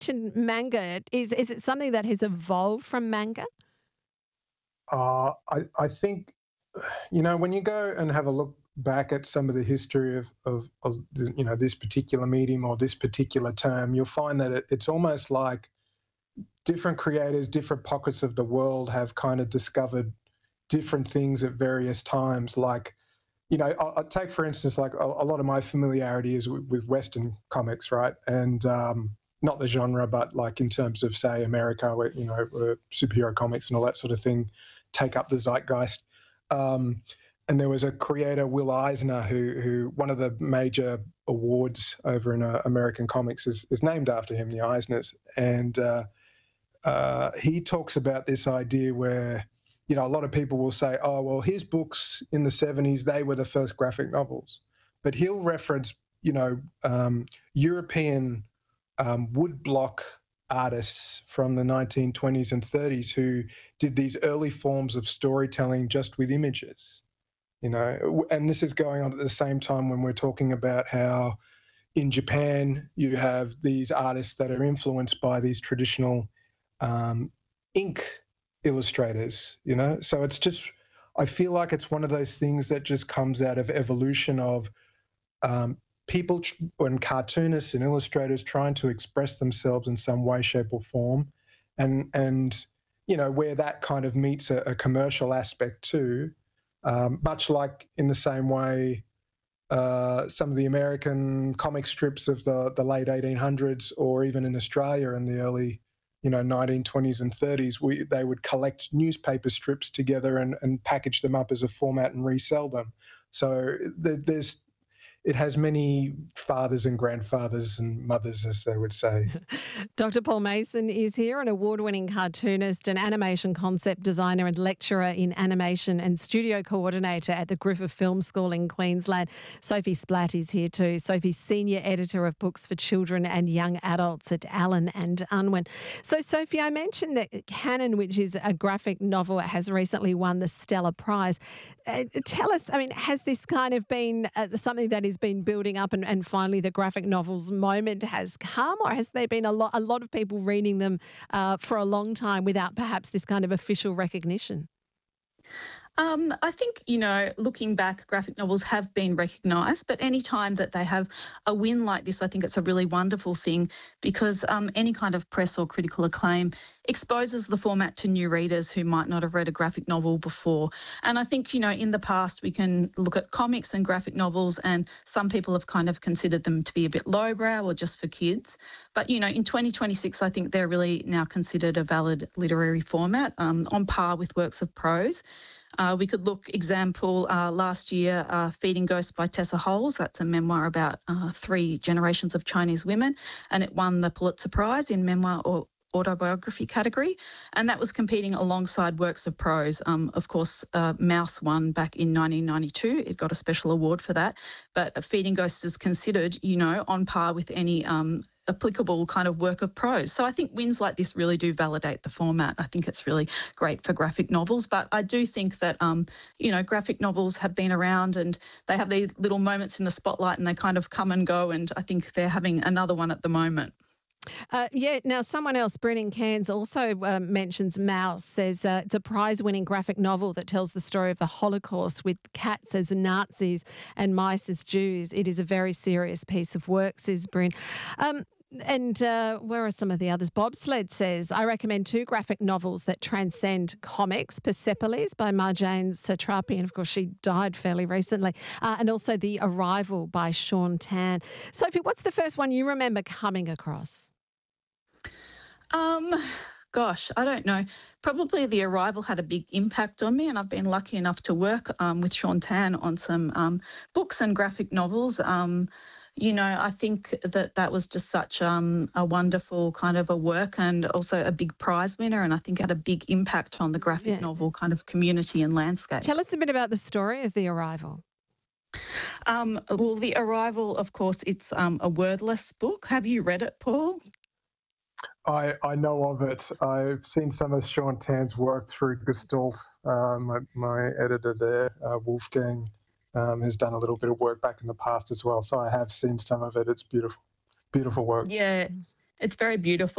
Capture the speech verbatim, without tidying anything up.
mentioned manga. Is is it something that has evolved from manga? Uh, I I think, you know, when you go and have a look back at some of the history of of of the, you know, this particular medium or this particular term, you'll find that it, it's almost like different creators, different pockets of the world have kind of discovered different things at various times. Like, you know, I'll, I'll take for instance, like a, a lot of my familiarity is with, with Western comics, right? And um, not the genre, but like in terms of say America, where you know uh, superhero comics and all that sort of thing take up the zeitgeist. Um, and there was a creator, Will Eisner, who who one of the major awards over in uh, American comics is, is named after him, the Eisners, and uh, uh, he talks about this idea where, you know, a lot of people will say, oh, well, his books in the seventies, they were the first graphic novels. But he'll reference, you know, um, European um, woodblock artists from the nineteen twenties and thirties who did these early forms of storytelling just with images, you know. And this is going on at the same time when we're talking about how in Japan you have these artists that are influenced by these traditional um, ink illustrators, you know? So it's just, I feel like it's one of those things that just comes out of evolution of um, people tr- and cartoonists and illustrators trying to express themselves in some way, shape, or form. And, and you know, where that kind of meets a, a commercial aspect too, um, much like in the same way uh, some of the American comic strips of the, the late eighteen hundreds, or even in Australia in the early, you know, nineteen twenties and thirties, we, they would collect newspaper strips together and, and package them up as a format and resell them. So th- there's, it has many fathers and grandfathers and mothers, as they would say. Doctor Paul Mason is here, an award-winning cartoonist, an animation concept designer and lecturer in animation and studio coordinator at the Griffith Film School in Queensland. Sophie Splatt is here too. Sophie's senior editor of books for children and young adults at Allen and Unwin. So, Sophie, I mentioned that Canon, which is a graphic novel, has recently won the Stella Prize. Uh, tell us, I mean, has this kind of been uh, something that has been building up and, and finally the graphic novels moment has come, or has there been a lot, a lot of people reading them uh, for a long time without perhaps this kind of official recognition? Um, I think, you know, looking back, graphic novels have been recognised, but any time that they have a win like this, I think it's a really wonderful thing because um, any kind of press or critical acclaim exposes the format to new readers who might not have read a graphic novel before. And I think, you know, in the past we can look at comics and graphic novels and some people have kind of considered them to be a bit lowbrow or just for kids. But, you know, in twenty twenty-six, I think they're really now considered a valid literary format um, on par with works of prose. Uh, we could look, example, uh, last year, uh, Feeding Ghosts by Tessa Holes. That's a memoir about uh, three generations of Chinese women, and it won the Pulitzer Prize in memoir or autobiography category, and that was competing alongside works of prose. Um, of course, uh, Mouse won back in nineteen ninety-two. It got a special award for that, but Feeding Ghosts is considered, you know, on par with any um, applicable kind of work of prose. So I think wins like this really do validate the format. I think it's really great for graphic novels, but I do think that, um, you know, graphic novels have been around and they have these little moments in the spotlight and they kind of come and go, and I think they're having another one at the moment. Uh, yeah, now someone else, Brennan Cairns, also uh, mentions Mouse, says uh, it's a prize-winning graphic novel that tells the story of the Holocaust with cats as Nazis and mice as Jews. It is a very serious piece of work, says Bryn. Um, and uh, where are some of the others? Bobsled says, I recommend two graphic novels that transcend comics, Persepolis by Marjane Satrapi, and of course she died fairly recently, uh, and also The Arrival by Sean Tan. Sophie, what's the first one you remember coming across? Um, gosh, I don't know. Probably The Arrival had a big impact on me, and I've been lucky enough to work um, with Sean Tan on some um, books and graphic novels. Um, you know, I think that that was just such um, a wonderful kind of a work and also a big prize winner, and I think had a big impact on the graphic Yeah. novel kind of community and landscape. Tell us a bit about the story of The Arrival. Um, well, The Arrival, of course, it's um, a wordless book. Have you read it, Paul? I, I know of it. I've seen some of Sean Tan's work through Gestalt. Uh, my, my editor there, uh, Wolfgang, um, has done a little bit of work back in the past as well. So I have seen some of it. It's beautiful, beautiful work. Yeah. It's very beautiful.